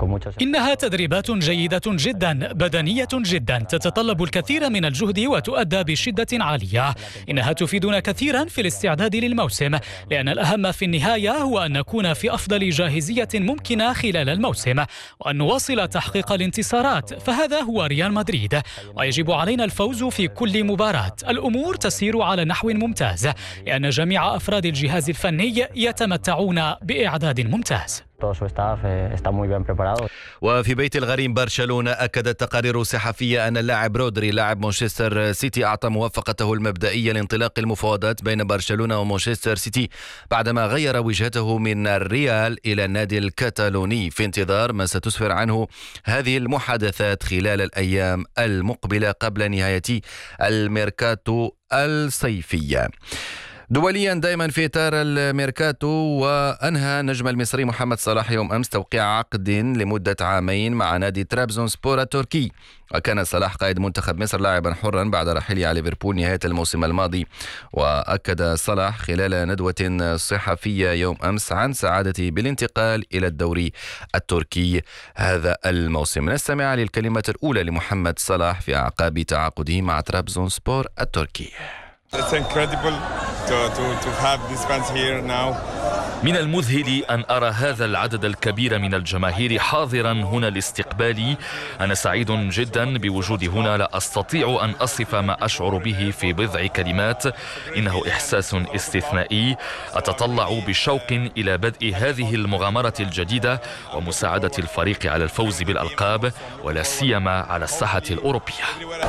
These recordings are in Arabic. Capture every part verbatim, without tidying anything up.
إنها تدريبات جيدة جدا بدنية جدا تتطلب الكثير من الجهد وتؤدى بشدة عالية. إنها تفيدنا كثيرا في الاستعداد للموسم، لأن الأهم في النهاية هو أن نكون في أفضل جاهزية ممكنة خلال الموسم وأن نواصل تحقيق الانتصارات، فهذا هو ريال مدريد ويجب علينا الفوز في كل مباراة. الأمور تسير على نحو ممتاز لأن جميع أفراد الجهاز الفني يتمتعون بإعداد ممتاز. وفي بيت الغريم برشلونة أكدت تقارير صحفية أن اللاعب رودري لاعب مانشستر سيتي أعطى موافقته المبدئية لانطلاق المفاوضات بين برشلونة ومانشستر سيتي بعدما غير وجهته من الريال إلى النادي الكتالوني في انتظار ما ستسفر عنه هذه المحادثات خلال الأيام المقبلة قبل نهاية الميركاتو الصيفية. دوليا دائما في إطار الميركاتو، وأنهى نجم المصري محمد صلاح يوم أمس توقيع عقد لمدة عامين مع نادي ترابزونسبور التركي. وكان صلاح قائد منتخب مصر لاعبا حرا بعد رحيله على ليفربول نهاية الموسم الماضي. وأكد صلاح خلال ندوة صحفية يوم أمس عن سعادته بالانتقال إلى الدوري التركي هذا الموسم. نستمع للكلمة الأولى لمحمد صلاح في أعقاب تعاقده مع ترابزونسبور التركي. It's incredible to, to, to have these fans here now. من المذهل أن أرى هذا العدد الكبير من الجماهير حاضرا هنا لاستقبالي. أنا سعيد جدا بوجودي هنا، لا أستطيع أن أصف ما أشعر به في بضع كلمات. إنه إحساس استثنائي. أتطلع بشوق إلى بدء هذه المغامرة الجديدة ومساعدة الفريق على الفوز بالألقاب ولا سيما على الساحة الأوروبية.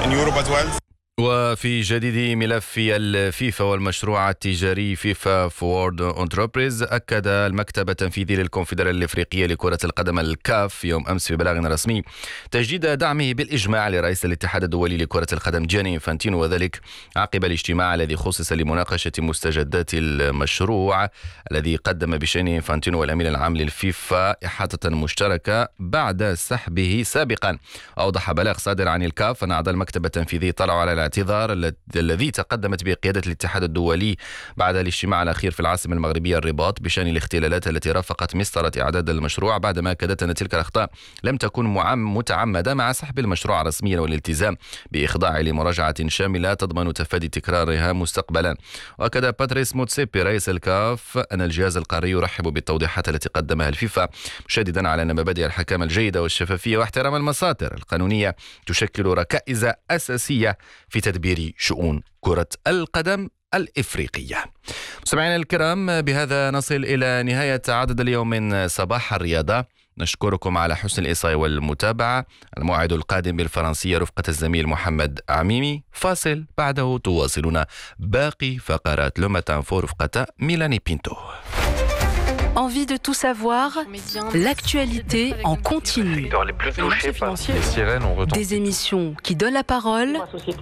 وفي جديد ملف الفيفا والمشروع التجاري فيفا فورورد انتربريز، أكد المكتب التنفيذي للكونفدرالية الإفريقية لكرة القدم الكاف يوم أمس في بلاغ رسمي تجديد دعمه بالإجماع لرئيس الاتحاد الدولي لكرة القدم جياني إنفانتينو، وذلك عقب الاجتماع الذي خصص لمناقشة مستجدات المشروع الذي قدم بشأنه إنفانتينو والأمين العام للفيفا إحاطة مشتركة بعد سحبه سابقا. أوضح بلاغ صادر عن الكاف أن أعضاء المكتب التنفيذي طلعوا على الاعتذار الذي تقدمت بقيادة الاتحاد الدولي بعد الاجتماع الأخير في العاصمة المغربية الرباط بشأن الاختلالات التي رافقت مسطرة إعداد المشروع، بعدما أكدت أن تلك الأخطاء لم تكن متعمدة مع سحب المشروع رسميا والالتزام بإخضاعه لمراجعة شاملة تضمن تفادي تكرارها مستقبلا. وأكد باتريس موتسيبي رئيس الكاف أن الجهاز القاري يرحب بالتوضيحات التي قدمها الفيفا، مشددا على أن مبادئ الحكام الجيدة والشفافية واحترام المساطر القانونية تشكل ركائز أساسية في تدبير شؤون كرة القدم الإفريقية. مستمعينا الكرام، بهذا نصل إلى نهاية عدد اليوم من صباح الرياضة. نشكركم على حسن الإصغاء والمتابعة. الموعد القادم بالفرنسية رفقة الزميل محمد عميمي. فاصل بعده تواصلون باقي فقرات لو ماتان فو رفقة ميلاني بينتو. Envie de tout savoir, l'actualité en continu. Les plus touchés par les sirènes ont retenti. Des émissions qui donnent la parole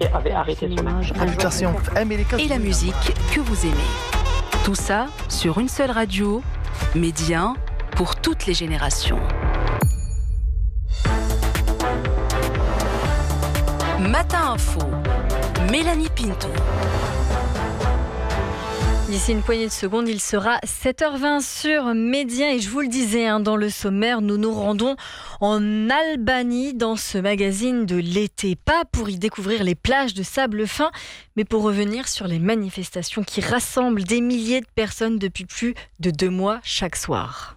et la musique que vous aimez. Tout ça sur une seule radio, Média pour toutes les générations. Matin Info, Mélanie Pinto. D'ici une poignée de secondes, il sera sept heures vingt sur Média. Et je vous le disais, hein, dans le sommaire, nous nous rendons en Albanie dans ce magazine de l'été. Pas pour y découvrir les plages de sable fin, mais pour revenir sur les manifestations qui rassemblent des milliers de personnes depuis plus de deux mois chaque soir.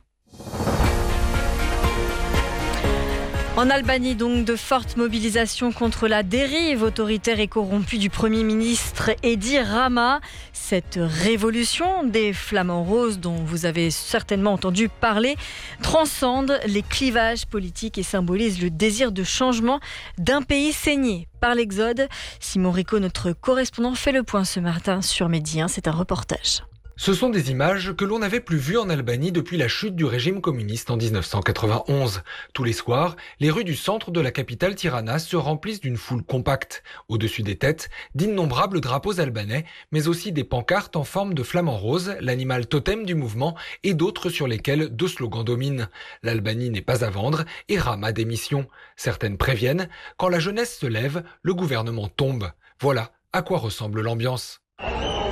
En Albanie, donc, de fortes mobilisations contre la dérive autoritaire et corrompue du Premier ministre Edi Rama. Cette révolution des flamants roses dont vous avez certainement entendu parler transcende les clivages politiques et symbolise le désir de changement d'un pays saigné par l'exode. Simon Rico, notre correspondant, fait le point ce matin sur Média. C'est un reportage. Ce sont des images que l'on n'avait plus vues en Albanie depuis la chute du régime communiste en dix-neuf cent quatre-vingt-onze. Tous les soirs, les rues du centre de la capitale Tirana se remplissent d'une foule compacte. Au-dessus des têtes, d'innombrables drapeaux albanais, mais aussi des pancartes en forme de flamant rose, l'animal totem du mouvement, et d'autres sur lesquels deux slogans dominent. L'Albanie n'est pas à vendre et Rama démission. Certaines préviennent, quand la jeunesse se lève, le gouvernement tombe. Voilà à quoi ressemble l'ambiance.